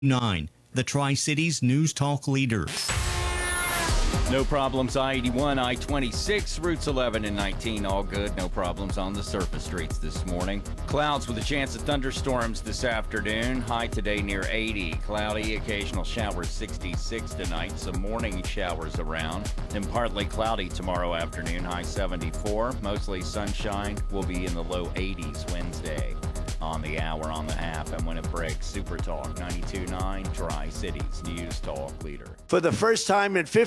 9, the Tri-Cities News Talk leader. No problems I-81, I-26, routes 11 and 19, all good. No problems on the surface streets this morning. Clouds with a chance of thunderstorms this afternoon. High today near 80. Cloudy, occasional showers 66 tonight. Some morning showers around. Then partly cloudy tomorrow afternoon. High 74. Mostly sunshine. Will be in the low 80s Wednesday. On the hour, on the half, and when it breaks, Super Talk 92.9 Tri-Cities News Talk leader. For the first time in 50